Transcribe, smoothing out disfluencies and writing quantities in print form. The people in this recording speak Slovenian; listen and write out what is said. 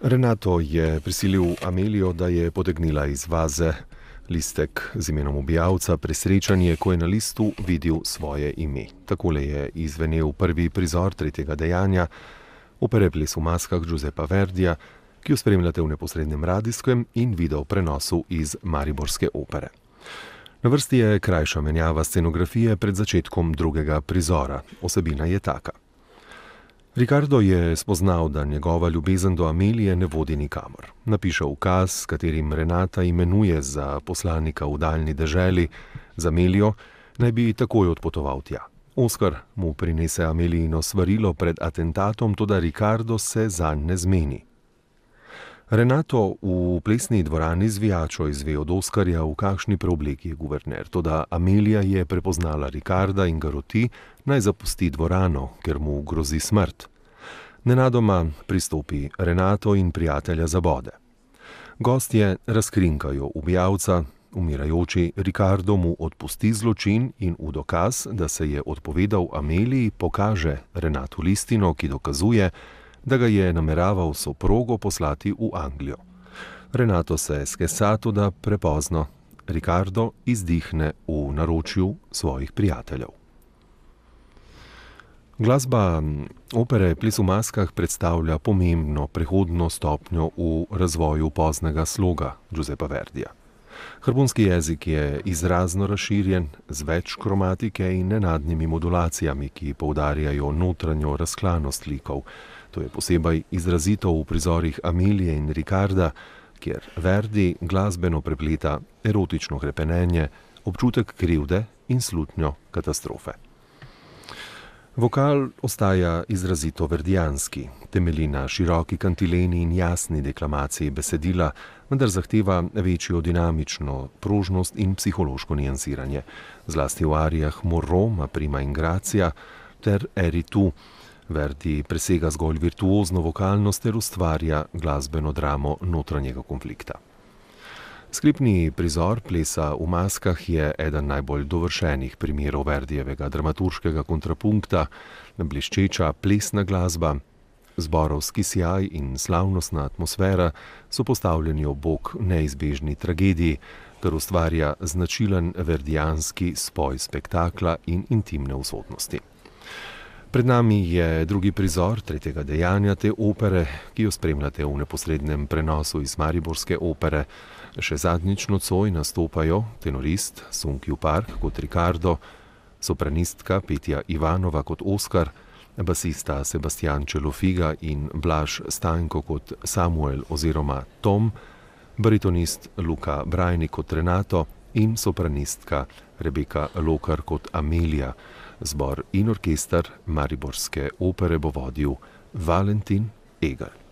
Renato je prisilil Amelijo, da je potegnila iz vaze listek z imenom objavca Presrečanje, ko je na listu videl svoje ime. Takole je izvenel prvi prizor tretjega dejanja opere Ples v maskah Giuseppa Verdija, ki jo spremljate v neposrednem radijskem in video prenosu iz mariborske opere. Na vrsti je krajša menjava scenografije pred začetkom drugega prizora. Osebina je taka. Ricardo je spoznal, da njegova ljubezen do Amelije ne vodi nikamor. Napiše ukaz, s katerim Renata imenuje za poslanika v daljni deželi, za Amelijo, naj bi takoj odpotoval tja. Oskar mu prinese Amelijino svarilo pred atentatom, toda Ricardo se zanj ne zmeni. Renato v plesni dvorani zvijačo izve od Oskarja, v kakšni preobleki je guverner, toda Amelija je prepoznala Ricarda in ga roti, naj zapusti dvorano, ker mu grozi smrt. Nenadoma pristopi Renato in prijatelja zabode. Gostje razkrinkajo objavca, umirajoči Ricardo mu odpusti zločin in v dokaz, da se je odpovedal Ameliji, pokaže Renatu listino, ki dokazuje, da ga je nameraval soprogo poslati v Anglijo. Renato se skesa, toda prepozno. Ricardo izdihne v naročju svojih prijateljev. Glasba opere Ples v maskah predstavlja pomembno prehodno stopnjo v razvoju poznega sloga Giuseppa Verdija. Harmonski jezik je izrazno razširjen, z več kromatike in nenadnimi modulacijami, ki poudarjajo notranjo razklanost likov. To je posebej izrazito v prizorih Amelije in Ricarda, kjer Verdi glasbeno prepleta erotično hrepenenje, občutek krivde in slutnjo katastrofe. Vokal ostaja izrazito verdijanski, temelji na široki kantileni in jasni deklamaciji besedila, vendar zahteva večjo dinamično prožnost in psihološko niansiranje, zlasti v arijah Morro, Ma prima in Grazia ter Eri tu. Verdi presega zgolj virtuozno vokalnost ter ustvarja glasbeno dramo notranjega konflikta. Sklepni prizor Plesa v maskah je eden najbolj dovršenih primerov Verdijevega dramaturškega kontrapunkta, bleščeča plesna glasba, zborovski sijaj in slavnostna atmosfera so postavljeni ob bok neizbežni tragediji, kar ustvarja značilen verdijanski spoj spektakla in intimne usodnosti. Pred nami je drugi prizor tretjega dejanja te opere, ki jo spremljate v neposrednem prenosu iz mariborske opere. Še zadnjič nocoj nastopajo tenorist Sunkiu Park kot Ricardo, sopranistka Petja Ivanova kot Oskar, basista Sebastian Čelofiga in Blaž Stanko kot Samuel oziroma Tom, baritonist Luka Brajnik kot Renato in sopranistka Rebeka Lokar kot Amelija. Zbor in orkester mariborske opere bo vodil Valentin Eger.